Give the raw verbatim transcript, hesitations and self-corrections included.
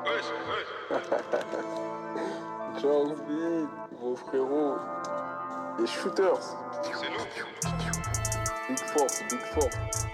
Charles B, mon frérot. Les shooters. C'est nous. Big force, big force.